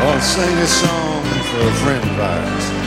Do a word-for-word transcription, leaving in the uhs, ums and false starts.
I'll sing a song for a friend of ours.